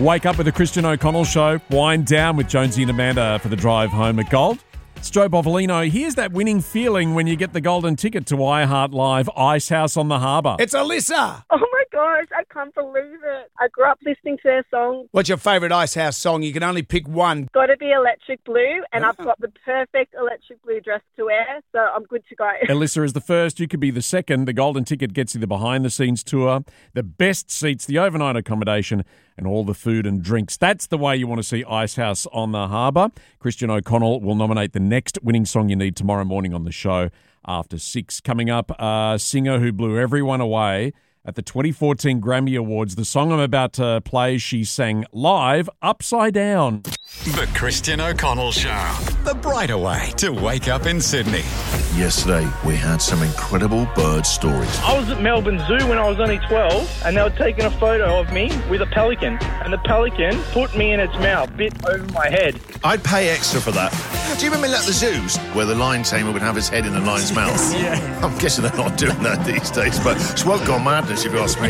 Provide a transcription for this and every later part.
Wake up with the Christian O'Connell Show. Wind down with Jonesy and Amanda for the drive home at Gold. Stroh Bovolino, here's that winning feeling when you get the golden ticket to iHeart Live Ice House on the Harbour. It's Alyssa. Oh my gosh, I can't believe it. I grew up listening to their song. What's your favourite Ice House song? You can only pick one. Got to be Electric Blue, and I've got the perfect Electric Blue dress to wear, so I'm good to go. Alyssa is the first, you could be the second. The golden ticket gets you the behind-the-scenes tour, the best seats, the overnight accommodation, and all the food and drinks. That's the way you want to see Ice House on the Harbour. Christian O'Connell will nominate the next winning song you need tomorrow morning on the show after 6. Coming up, a singer who blew everyone away at the 2014 Grammy Awards. The song I'm about to play, she sang live, Upside Down. The Christian O'Connell Show. The brighter way to wake up in Sydney. Yesterday, we had some incredible bird stories. I was at Melbourne Zoo when I was only 12, and they were taking a photo of me with a pelican. And the pelican put me in its mouth, bit over my head. I'd pay extra for that. Do you remember at the zoos where the lion tamer would have his head in the lion's mouth? Yeah. I'm guessing they're not doing that these days, but it's well gone madness if you ask me.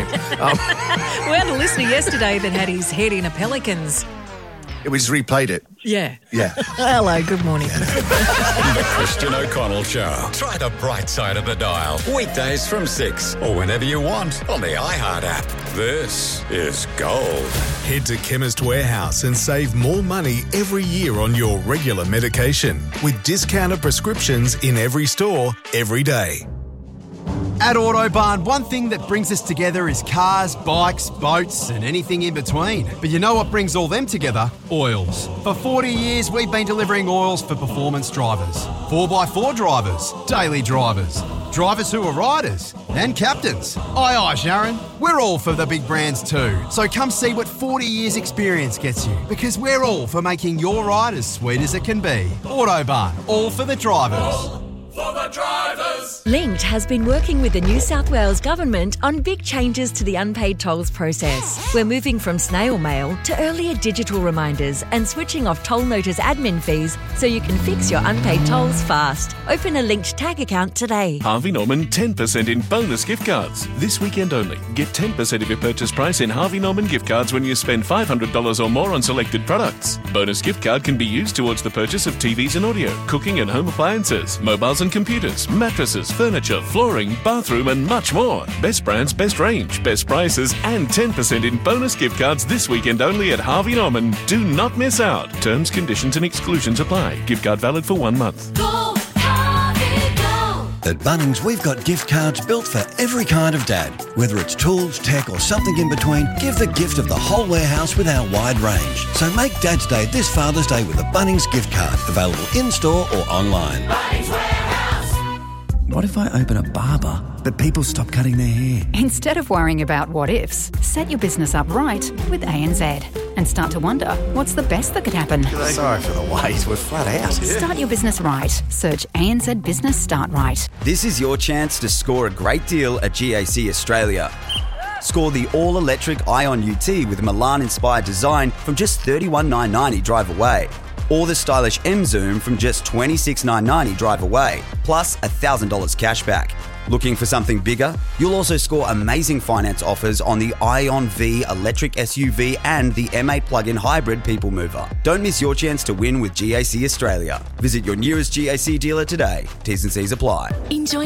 We had a listener yesterday that had his head in a pelican's. We just replayed it. Yeah. Yeah. Hello, good morning. The Christian O'Connell Show. Try the bright side of the dial. Weekdays from 6 or whenever you want on the iHeart app. This is Gold. Head to Chemist Warehouse and save more money every year on your regular medication with discounted prescriptions in every store, every day. At Autobarn, one thing that brings us together is cars, bikes, boats and anything in between. But you know what brings all them together? Oils. For 40 years, we've been delivering oils for performance drivers, 4x4 drivers, daily drivers, drivers who are riders and captains. Aye, aye, Sharon. We're all for the big brands too. So come see what 40 years experience gets you, because we're all for making your ride as sweet as it can be. Autobarn, all for the drivers. For the drivers. Linked has been working with the New South Wales Government on big changes to the unpaid tolls process. We're moving from snail mail to earlier digital reminders and switching off toll notice admin fees so you can fix your unpaid tolls fast. Open a Linked tag account today. Harvey Norman 10% in bonus gift cards. This weekend only. Get 10% of your purchase price in Harvey Norman gift cards when you spend $500 or more on selected products. Bonus gift card can be used towards the purchase of TVs and audio, cooking and home appliances, mobiles and computers, mattresses, furniture, flooring, bathroom and much more. Best brands, best range, best prices and 10% in bonus gift cards this weekend only at Harvey Norman. Do not miss out. Terms, conditions and exclusions apply. Gift card valid for 1 month. Go, Harvey, go. At Bunnings, we've got gift cards built for every kind of dad. Whether it's tools, tech or something in between, give the gift of the whole warehouse with our wide range. So make Dad's Day this Father's Day with a Bunnings gift card. Available in-store or online. Bunnings Warehouse. What if I open a barber, but people stop cutting their hair? Instead of worrying about what ifs, set your business up right with ANZ and start to wonder, what's the best that could happen? Sorry for the wait, we're flat out. Start your business right. Search ANZ Business Start Right. This is your chance to score a great deal at GAC Australia. Score the all-electric Ion UT with Milan-inspired design from just $31,990 drive away. Or the stylish M Zoom from just $26,990 drive away, plus $1,000 cash back. Looking for something bigger? You'll also score amazing finance offers on the Ion V electric SUV and the M8 plug-in hybrid people mover. Don't miss your chance to win with GAC Australia. Visit your nearest GAC dealer today. T's and C's apply. Enjoy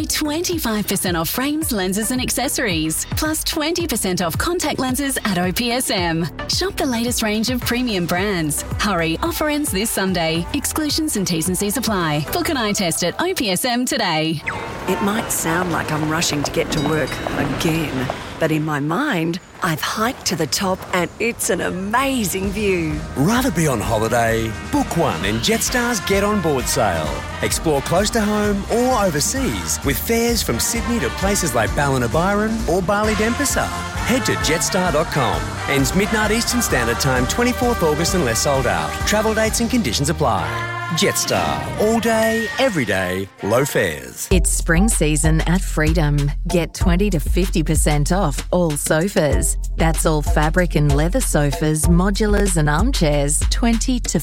25% off frames, lenses and accessories, plus 20% off contact lenses at OPSM. Shop the latest range of premium brands. Hurry, offer ends this Sunday. Exclusions and T's and C's apply. Book an eye test at OPSM today. It might sound like I'm rushing to get to work again, but in my mind, I've hiked to the top and it's an amazing view. Rather be on holiday? Book one in Jetstar's Get On Board sale. Explore close to home or overseas with fares from Sydney to places like Ballina-Byron or Bali Denpasar. Head to jetstar.com. Ends midnight Eastern Standard Time, 24th August unless sold out. Travel dates and conditions apply. Jetstar. All day, every day, low fares. It's spring season at Freedom. Get 20 to 50% off all sofas. That's all fabric and leather sofas, modulars and armchairs, 20 to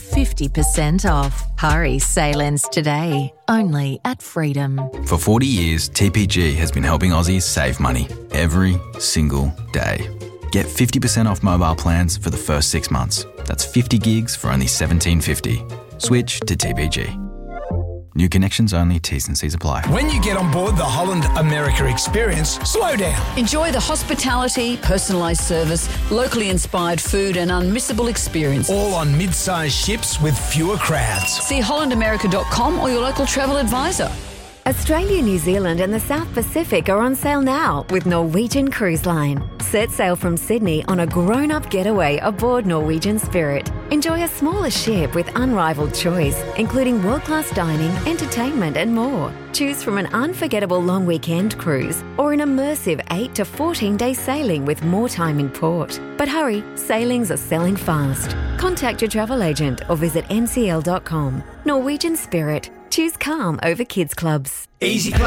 50% off. Hurry, sale ends today. Only at Freedom. For 40 years, TPG has been helping Aussies save money every single day. Get 50% off mobile plans for the first 6 months. That's 50 gigs for only $17.50. Switch to TPG. New connections only, T's and C's apply. When you get on board the Holland America experience, slow down. Enjoy the hospitality, personalised service, locally inspired food and unmissable experience. All on mid-sized ships with fewer crowds. See hollandamerica.com or your local travel advisor. Australia, New Zealand and the South Pacific are on sale now with Norwegian Cruise Line. Set sail from Sydney on a grown-up getaway aboard Norwegian Spirit. Enjoy a smaller ship with unrivaled choice, including world-class dining, entertainment and more. Choose from an unforgettable long weekend cruise or an immersive 8 to 14-day sailing with more time in port. But hurry, sailings are selling fast. Contact your travel agent or visit ncl.com. Norwegian Spirit. Choose calm over kids clubs. Easy